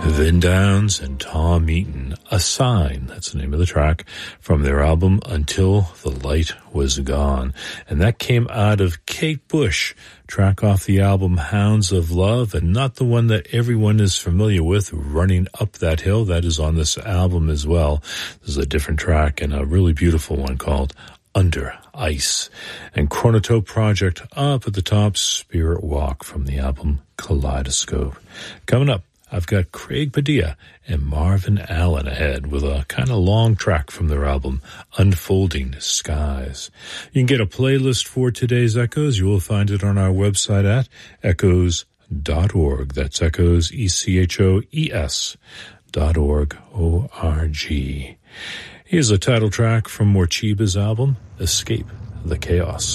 Vin Downs and Tom Eaton, A Sign, that's the name of the track, from their album Until the Light Was Gone. And that came out of Kate Bush, track off the album Hounds of Love, and not the one that everyone is familiar with, Running Up That Hill. That is on this album as well. This is a different track and a really beautiful one called Under Ice. And Chronotope Project up at the top, Spirit Walk from the album Kaleidoscope. Coming up, I've got Craig Padilla and Marvin Allen ahead with a kind of long track from their album, Unfolding Skies. You can get a playlist for today's Echoes. You will find it on our website at echoes.org. That's Echoes, ECHOES.org, O-R-G. Here's a title track from Morcheeba's album, Escape the Chaos.